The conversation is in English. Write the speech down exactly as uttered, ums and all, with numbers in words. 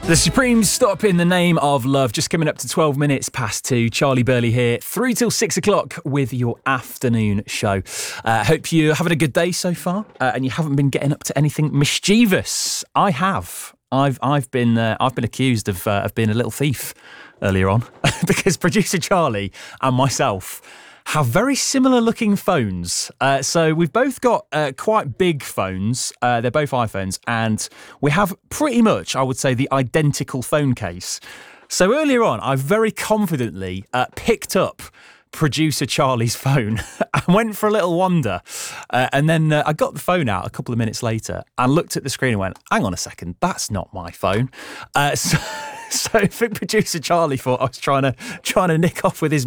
The Supremes stop in the name of love. Just coming up to twelve minutes past two. Charlie Burley here, through till six o'clock with your afternoon show. Uh, hope you're having a good day so far, uh, and you haven't been getting up to anything mischievous. I have. I've I've been uh, I've been accused of uh, of being a little thief earlier on because producer Charlie and myself have very similar looking phones. Uh, so we've both got uh, quite big phones. Uh, they're both iPhones, and we have pretty much, I would say, the identical phone case. So earlier on, I very confidently uh, picked up producer Charlie's phone and went for a little wander. Uh, and then uh, I got the phone out a couple of minutes later and looked at the screen and went, hang on a second, that's not my phone. Uh, so, so I think producer Charlie thought I was trying to trying to nick off with his